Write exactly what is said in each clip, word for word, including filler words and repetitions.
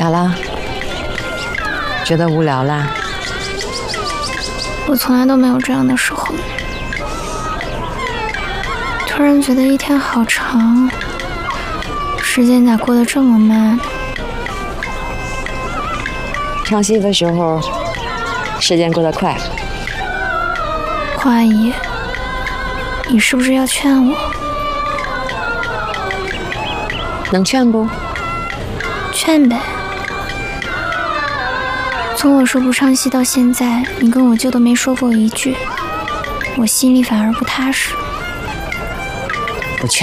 咋啦？觉得无聊啦？ 我从来都没有这样的时候。突然觉得一天好长，时间咋过得这么慢？ 唱戏的时候，时间过得快。 花姨，你是不是要劝我？ 能劝不？ 劝呗。从我说不唱戏到现在，你跟我舅都没说过一句，我心里反而不踏实。 不劝。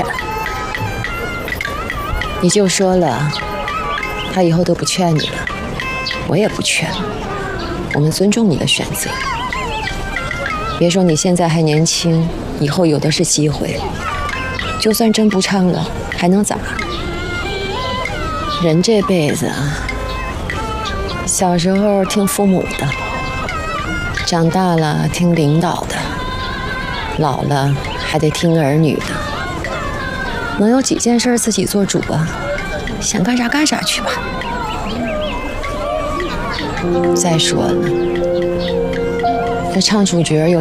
你舅说了，他以后都不劝你了，我也不劝。我们尊重你的选择。别说你现在还年轻，以后有的是机会。就算真不唱了，还能咋？人这辈子啊，小时候听父母的，长大了听领导的，老了还得听儿女的。能有几件事自己做主啊？想干啥干啥去吧。再说了，这唱主角有